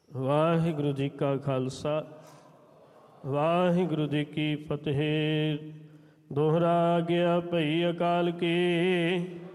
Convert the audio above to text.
ਵਾਹਿਗੁਰੂ ਜੀ ਕਾ ਖਾਲਸਾ ਵਾਹਿਗੁਰੂ ਜੀ ਕੀ ਫਤਿਹ। ਦੋਹਰਾ ਗਿਆ ਭਈ ਅਕਾਲ ਕੀ,